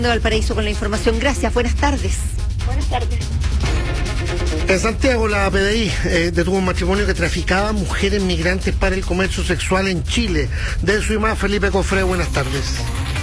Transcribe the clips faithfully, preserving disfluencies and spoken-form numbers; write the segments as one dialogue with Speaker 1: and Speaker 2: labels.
Speaker 1: Valparaíso con la información. Gracias, buenas tardes.
Speaker 2: Buenas tardes.
Speaker 3: En Santiago, la P D I eh, detuvo un matrimonio que traficaba mujeres migrantes para el comercio sexual en Chile. De su imagen, Felipe Cofré, buenas tardes.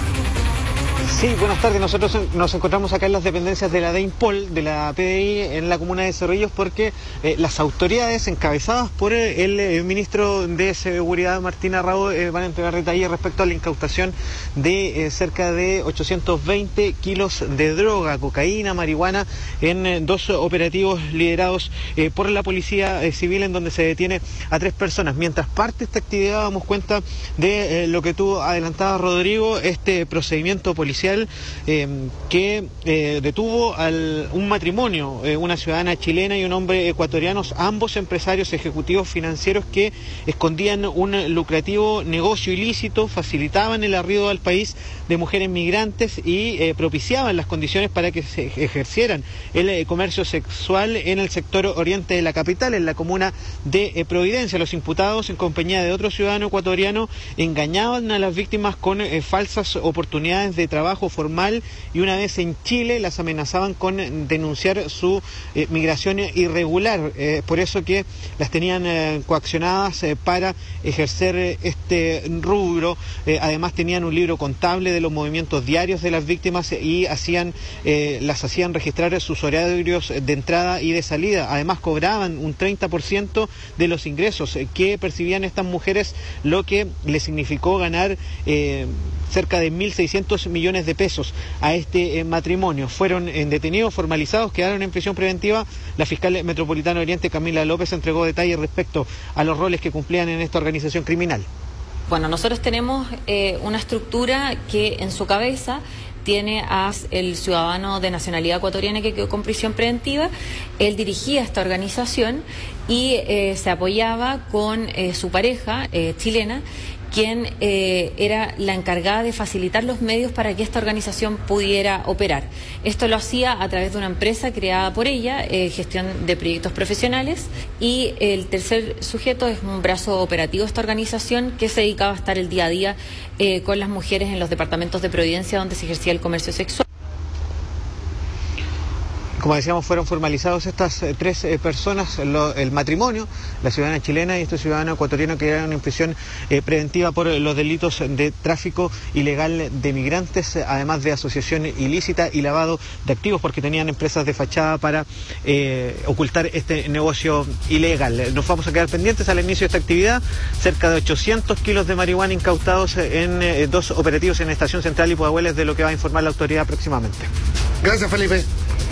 Speaker 4: Sí, buenas tardes. Nosotros nos encontramos acá en las dependencias de la DEINPOL, de la P D I, en la comuna de Cerrillos, porque eh, las autoridades encabezadas por el, el ministro de Seguridad, Martín Arrao, eh, van a entregar detalles respecto a la incautación de eh, cerca de ochocientos veinte kilos de droga, cocaína, marihuana, en eh, dos operativos liderados eh, por la Policía eh, Civil, en donde se detiene a tres personas. Mientras parte esta actividad, damos cuenta de eh, lo que tú adelantabas, Rodrigo, este procedimiento policial Eh, que eh, detuvo a un matrimonio, eh, una ciudadana chilena y un hombre ecuatoriano, ambos empresarios ejecutivos financieros que escondían un lucrativo negocio ilícito, facilitaban el arribo al país de mujeres migrantes y eh, propiciaban las condiciones para que se ejercieran el eh, comercio sexual en el sector oriente de la capital, en la comuna de eh, Providencia. Los imputados, en compañía de otro ciudadano ecuatoriano, engañaban a las víctimas con eh, falsas oportunidades de trabajo formal, y una vez en Chile las amenazaban con denunciar su eh, migración irregular. Eh, por eso que las tenían eh, coaccionadas eh, para ejercer eh, este rubro. Eh, además tenían un libro contable de los movimientos diarios de las víctimas eh, y hacían eh, las hacían registrar sus horarios de entrada y de salida. Además cobraban un treinta por ciento de los ingresos eh, que percibían estas mujeres, lo que les significó ganar eh, cerca de mil seiscientos millones de pesos a este eh, matrimonio. Fueron eh, detenidos, formalizados, quedaron en prisión preventiva. La fiscal metropolitana Oriente, Camila López, entregó detalles respecto a los roles que cumplían en esta organización criminal.
Speaker 5: Bueno, nosotros tenemos eh, una estructura que en su cabeza tiene a el ciudadano de nacionalidad ecuatoriana que quedó con prisión preventiva. Él dirigía esta organización y eh, se apoyaba con eh, su pareja eh, chilena, quien eh, era la encargada de facilitar los medios para que esta organización pudiera operar. Esto lo hacía a través de una empresa creada por ella, eh, gestión de proyectos profesionales, y el tercer sujeto es un brazo operativo de esta organización que se dedicaba a estar el día a día eh, con las mujeres en los departamentos de Providencia donde se ejercía el comercio sexual.
Speaker 4: Como decíamos, fueron formalizados estas eh, tres eh, personas, lo, el matrimonio, la ciudadana chilena y este ciudadano ecuatoriano, que quedaron en prisión eh, preventiva por los delitos de tráfico ilegal de migrantes, además de asociación ilícita y lavado de activos, porque tenían empresas de fachada para eh, ocultar este negocio ilegal. Nos vamos a quedar pendientes al inicio de esta actividad. Cerca de ochocientos kilos de marihuana incautados en eh, dos operativos en la Estación Central y Pudahuel, de lo que va a informar la autoridad próximamente.
Speaker 3: Gracias, Felipe.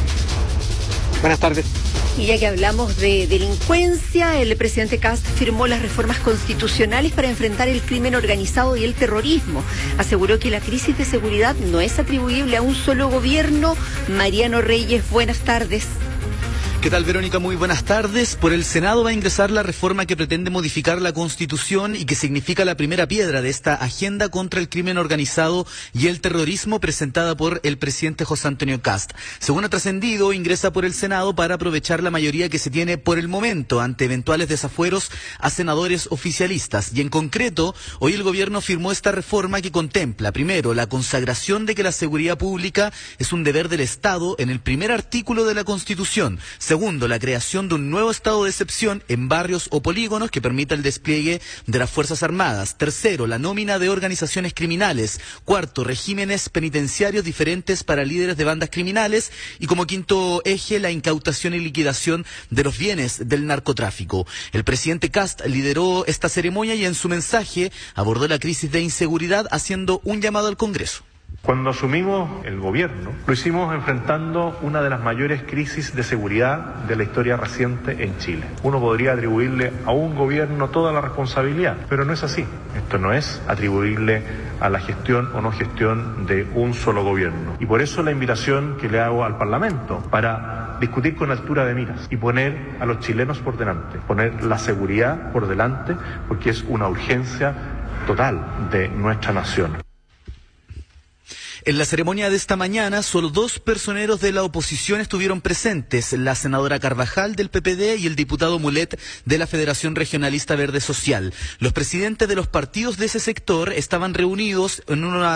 Speaker 4: Buenas tardes.
Speaker 1: Y ya que hablamos de delincuencia, el presidente Kast firmó las reformas constitucionales para enfrentar el crimen organizado y el terrorismo. Aseguró que la crisis de seguridad no es atribuible a un solo gobierno. Mariano Reyes, buenas tardes.
Speaker 6: ¿Qué tal, Verónica? Muy buenas tardes. Por el Senado va a ingresar la reforma que pretende modificar la Constitución y que significa la primera piedra de esta agenda contra el crimen organizado y el terrorismo presentada por el presidente José Antonio Kast. Según ha trascendido, ingresa por el Senado para aprovechar la mayoría que se tiene por el momento ante eventuales desafueros a senadores oficialistas. Y en concreto, hoy el gobierno firmó esta reforma que contempla, primero, la consagración de que la seguridad pública es un deber del Estado en el primer artículo de la Constitución. Segundo, la creación de un nuevo estado de excepción en barrios o polígonos que permita el despliegue de las Fuerzas Armadas. Tercero, la nómina de organizaciones criminales. Cuarto, regímenes penitenciarios diferentes para líderes de bandas criminales. Y como quinto eje, la incautación y liquidación de los bienes del narcotráfico. El presidente Kast lideró esta ceremonia y en su mensaje abordó la crisis de inseguridad, haciendo un llamado al Congreso.
Speaker 7: Cuando asumimos el gobierno, lo hicimos enfrentando una de las mayores crisis de seguridad de la historia reciente en Chile. Uno podría atribuirle a un gobierno toda la responsabilidad, pero no es así. Esto no es atribuirle a la gestión o no gestión de un solo gobierno. Y por eso la invitación que le hago al Parlamento para discutir con altura de miras y poner a los chilenos por delante, poner la seguridad por delante, porque es una urgencia total de nuestra nación.
Speaker 6: En la ceremonia de esta mañana, solo dos personeros de la oposición estuvieron presentes, la senadora Carvajal del P P D y el diputado Mulet de la Federación Regionalista Verde Social. Los presidentes de los partidos de ese sector estaban reunidos en una